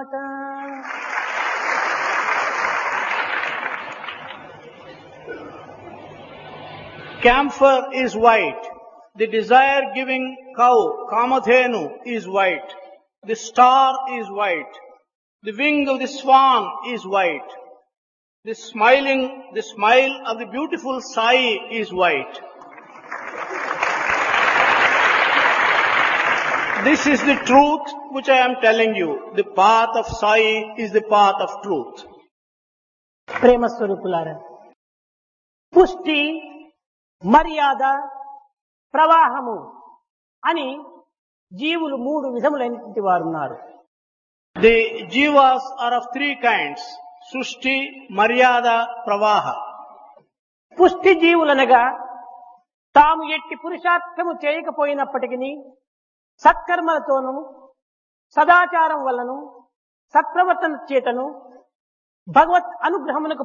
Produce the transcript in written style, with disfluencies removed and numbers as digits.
Mata. Camphor is white. The desire-giving cow, Kamadhenu, is white. The star is white. The wing of the swan is white. The smile of the beautiful Sai is white. This is the truth which I am telling you. The path of Sai is the path of truth. ప్రేమ స్వరూపులారా, పుష్టి, మర్యాద, ప్రవాహము అని జీవులు 3 విధములైనటువంటి వారు ఉన్నారు. The jivas are of 3 kinds: Sushti, Maryada, Pravaha. పుష్టి జీవులనగా తాము ఎట్టి పురుషార్థము చేయకపోయినప్పటికీ సత్కర్మలతోనూ సదాచారం వల్లను సత్ప్రవర్తన చేతను భగవత్ అనుగ్రహమునకు